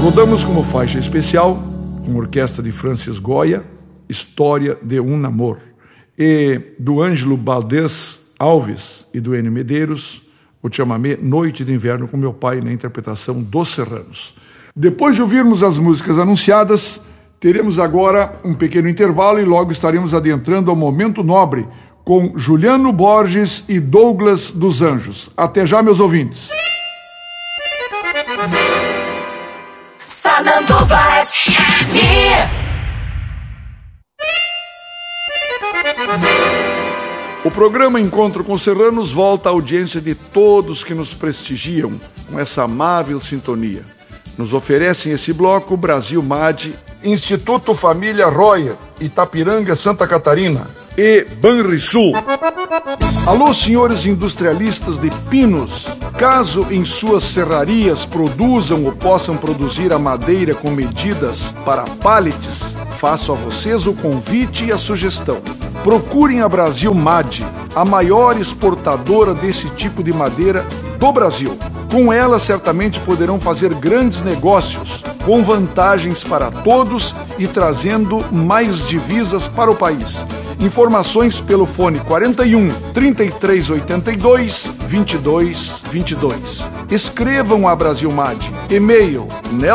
Rodamos como faixa especial, com orquestra de Francis Goya, História de um Namor, e do Ângelo Valdez Alves e do Enio Medeiros, o chamamé Noite de Inverno, com meu pai na interpretação dos Serranos. Depois de ouvirmos as músicas anunciadas, teremos agora um pequeno intervalo e logo estaremos adentrando ao Momento Nobre com Juliano Borges e Douglas dos Anjos. Até já, meus ouvintes. Sananduva FM. O programa Encontro com Serranos volta à audiência de todos que nos prestigiam com essa amável sintonia. Nos oferecem esse bloco Brasil MAD, Instituto Família Royer, Itapiranga, Santa Catarina e Banrisul. Alô, senhores industrialistas de pinos, caso em suas serrarias produzam ou possam produzir a madeira com medidas para pallets, faço a vocês o convite e a sugestão. Procurem a Brasil MAD, a maior exportadora desse tipo de madeira do Brasil. Com ela, certamente poderão fazer grandes negócios, com vantagens para todos e trazendo mais divisas para o país. Informações pelo fone 41 3382 2222. Escrevam a Brasil MAD. E-mail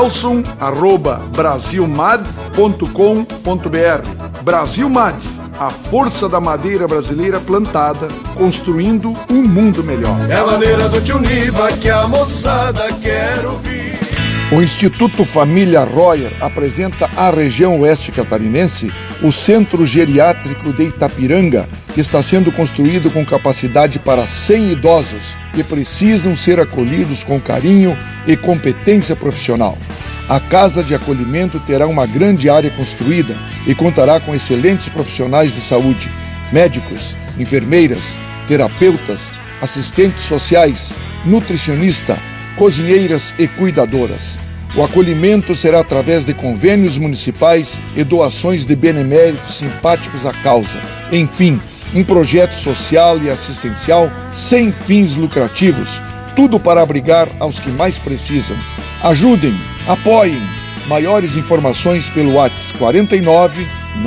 nelson@brasilmad.com.br. Brasil MAD, a força da madeira brasileira plantada, construindo um mundo melhor. É a maneira do tio Niva que a moçada quer ouvir. O Instituto Família Royer apresenta à região oeste catarinense o Centro Geriátrico de Itapiranga, que está sendo construído com capacidade para 100 idosos que precisam ser acolhidos com carinho e competência profissional. A Casa de Acolhimento terá uma grande área construída e contará com excelentes profissionais de saúde, médicos, enfermeiras, terapeutas, assistentes sociais, nutricionista, cozinheiras e cuidadoras. O acolhimento será através de convênios municipais e doações de beneméritos simpáticos à causa. Enfim, um projeto social e assistencial sem fins lucrativos, tudo para abrigar aos que mais precisam. Ajudem, apoiem. Maiores informações pelo WhatsApp 49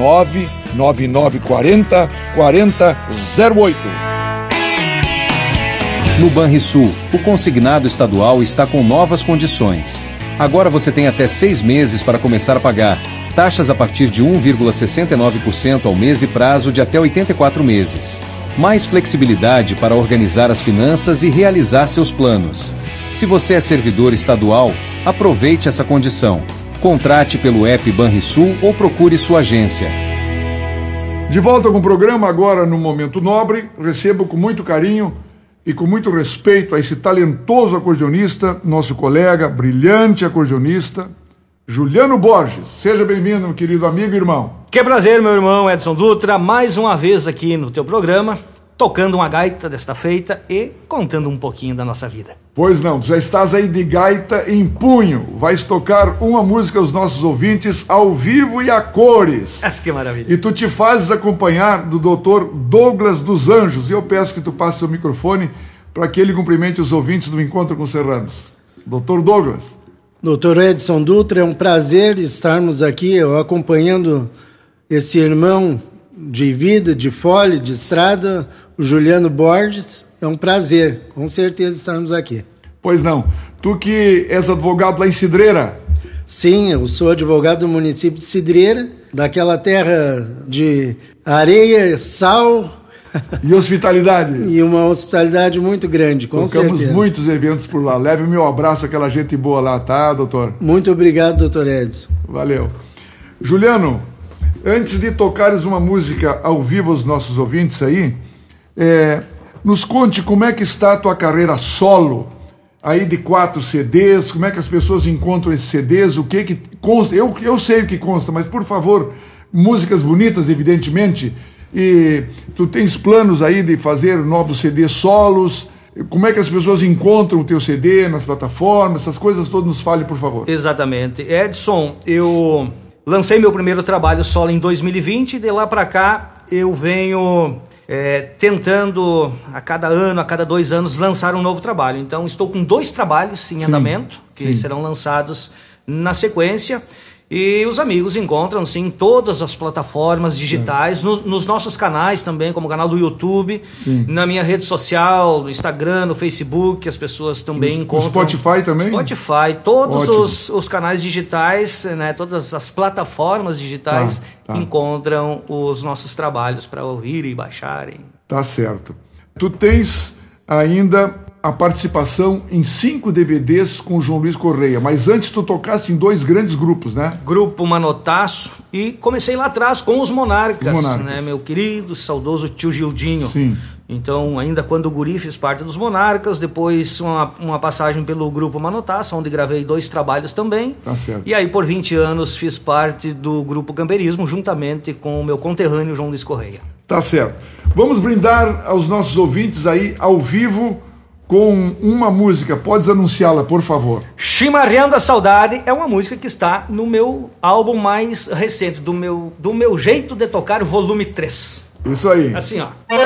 99940 4008. No Banrisul, o consignado estadual está com novas condições. Agora você tem até 6 meses para começar a pagar. Taxas a partir de 1,69% ao mês e prazo de até 84 meses. Mais flexibilidade para organizar as finanças e realizar seus planos. Se você é servidor estadual, aproveite essa condição. Contrate pelo app Banrisul ou procure sua agência. De volta com o programa, agora no Momento Nobre, recebo com muito carinho e com muito respeito a esse talentoso acordeonista, nosso colega, brilhante acordeonista, Juliano Borges. Seja bem-vindo, meu querido amigo e irmão. Que prazer, meu irmão Edson Dutra, mais uma vez aqui no teu programa, tocando uma gaita desta feita e contando um pouquinho da nossa vida. Pois não, tu já estás aí de gaita em punho. Vais tocar uma música aos nossos ouvintes ao vivo e a cores. Que maravilha. E tu te fazes acompanhar do Dr. Douglas dos Anjos. E eu peço que tu passe seu microfone para que ele cumprimente os ouvintes do Encontro com Serranos. Dr. Douglas. Dr. Edson Dutra, é um prazer estarmos aqui acompanhando esse irmão de vida, de folha, de estrada, o Juliano Borges. É um prazer, com certeza, estarmos aqui. Pois não. Tu que és advogado lá em Cidreira. Sim, eu sou advogado do município de Cidreira, daquela terra de areia, sal... E hospitalidade. E uma hospitalidade muito grande, com certeza. Tocamos muitos eventos por lá. Leve o meu abraço àquela gente boa lá, tá, doutor? Muito obrigado, doutor Edson. Valeu. Juliano, antes de tocares uma música ao vivo aos nossos ouvintes aí, nos conte como é que está a tua carreira solo, aí de 4 CDs, como é que as pessoas encontram esses CDs, o que consta. Eu sei o que consta, mas por favor, músicas bonitas, evidentemente. E tu tens planos aí de fazer novos CDs solos? Como é que as pessoas encontram o teu CD nas plataformas? Essas coisas todas, nos fale, por favor. Exatamente. Edson, eu lancei meu primeiro trabalho solo em 2020 e de lá para cá eu venho tentando a cada ano, a cada 2 anos, lançar um novo trabalho. Então estou com 2 trabalhos em andamento, que serão lançados na sequência. E os amigos encontram, sim, todas as plataformas digitais, nos nossos canais também, como o canal do YouTube, na minha rede social, no Instagram, no Facebook, as pessoas também encontram. No Spotify também? Spotify, todos os canais digitais, né, todas as plataformas digitais encontram os nossos trabalhos para ouvir e baixarem. Tá certo. Tu tens ainda a participação em 5 DVDs com o João Luiz Correia, mas antes tu tocaste em 2 grandes grupos, né? Grupo Manotaço, e comecei lá atrás com os Monarcas, né? Meu querido, saudoso tio Gildinho. Sim. Então, ainda quando o guri fiz parte dos Monarcas, depois uma passagem pelo Grupo Manotaço, onde gravei 2 trabalhos também. Tá certo. E aí, por 20 anos, fiz parte do Grupo Camperismo, juntamente com o meu conterrâneo João Luiz Correia. Tá certo. Vamos brindar aos nossos ouvintes aí, ao vivo, com uma música. Podes anunciá-la, por favor. Chimarrando a Saudade é uma música que está no meu álbum mais recente, do meu Jeito de Tocar, volume 3. Isso aí. Assim, ó.